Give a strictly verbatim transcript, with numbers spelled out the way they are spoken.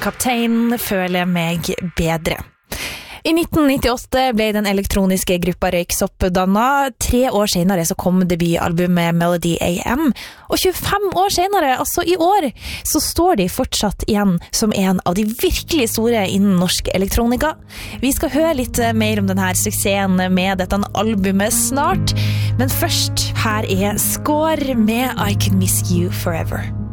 Kaptein føler meg bedre. I nitten nittiåtte ble den elektroniske gruppa Røyksopp dannet. Tre år senere så kom debutalbumet Melody A M. Og tjuefem år senere, altså i år, så står de fortsatt igjen som en av de virkelig store innen norsk elektronika. Vi skal høre litt mer om denne suksessen med dette albumet snart. Men først, her er Score med I Can Miss You Forever.